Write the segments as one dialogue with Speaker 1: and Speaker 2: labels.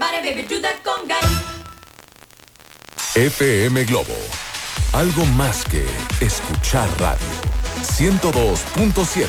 Speaker 1: body, baby, do that conga.
Speaker 2: FM Globo. Algo más que escuchar radio. 102.7.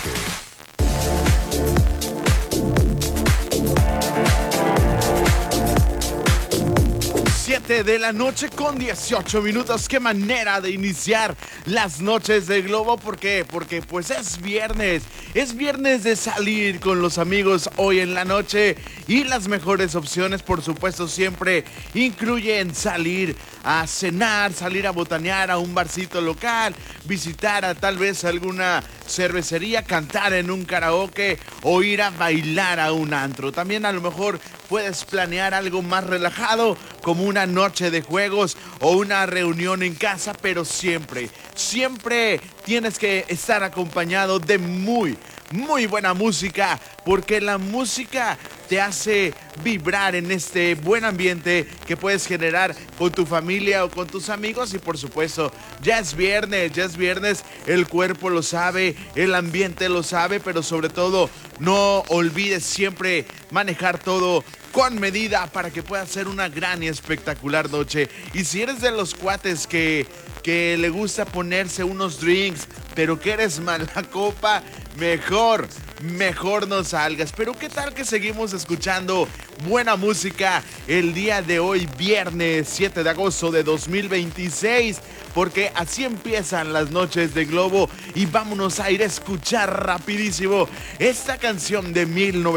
Speaker 3: 7 de la noche con 18 minutos. Qué manera de iniciar las noches de Globo. ¿Por qué? Porque pues es viernes. Es viernes de salir con los amigos hoy en la noche. Y las mejores opciones, por supuesto, siempre incluyen salir a cenar, salir a botanear a un barcito local, visitar a tal vez alguna cervecería, cantar en un karaoke o ir a bailar a un antro. También a lo mejor puedes planear algo más relajado, como una noche de juegos o una reunión en casa, pero siempre tienes que estar acompañado de muy buena música, porque la música te hace vibrar en este buen ambiente que puedes generar con tu familia o con tus amigos. Y por supuesto, ya es viernes, el cuerpo lo sabe, el ambiente lo sabe, pero sobre todo no olvides siempre manejar todo con medida para que pueda ser una gran y espectacular noche. Y si eres de los cuates que le gusta ponerse unos drinks, pero que eres mala copa, mejor no salgas. Pero qué tal que seguimos escuchando buena música el día de hoy, viernes 7 de agosto de 2026, porque así empiezan las noches de Globo. Y vámonos a ir a escuchar rapidísimo esta canción de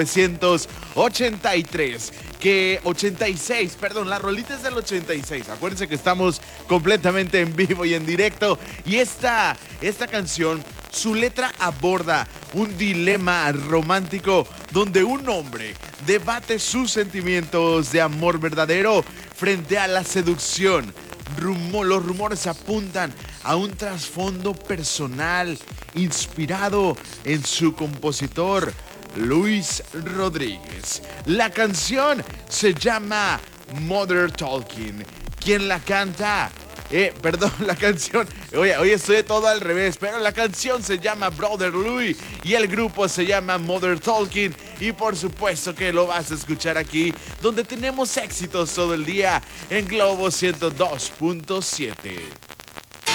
Speaker 3: 1983. 86, perdón, la rolita es del 86. Acuérdense que estamos completamente en vivo y en directo. Y esta canción, su letra aborda un dilema romántico donde un hombre debate sus sentimientos de amor verdadero frente a la seducción. Los rumores apuntan a un trasfondo personal inspirado en su compositor Luis Rodríguez. La canción se llama Mother Talking. ¿Quién la canta? La canción, hoy estoy todo al revés, pero la canción se llama Brother Louie y el grupo se llama Mother Talking. Y por supuesto que lo vas a escuchar aquí, donde tenemos éxitos todo el día en Globo 102.7.